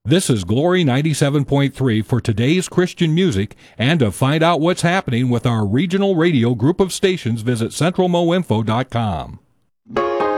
This is Glory 97.3 for today's Christian music, and to find out what's happening with our regional radio group of stations, visit centralmoinfo.com.